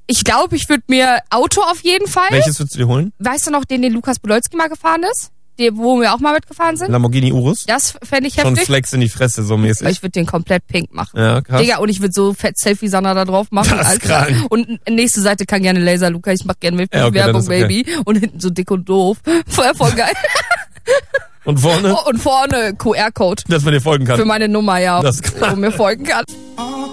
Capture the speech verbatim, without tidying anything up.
Ich glaube, ich würde mir Auto auf jeden Fall. Welches würdest du dir holen? Weißt du noch, den, den Lukas Podolski mal gefahren ist? Der, wo wir auch mal mitgefahren sind? Lamborghini Urus? Das fände ich Schon heftig. Flex in die Fresse, so mäßig. Ich würde den komplett pink machen. Ja, krass. Digga, und ich würde so fett Selfie-Sanna da drauf machen. Das ist Alter. krank. Und nächste Seite kann gerne Laser, Luca. Ich mach gerne mit Ja, okay, Werbung, dann ist okay. Baby. Und hinten so dick und doof. Voll, voll geil. Und vorne, Oh, und vorne Q R-Code dass man dir folgen kann. für meine Nummer, ja. Das ist klar. Wo mir folgen kann.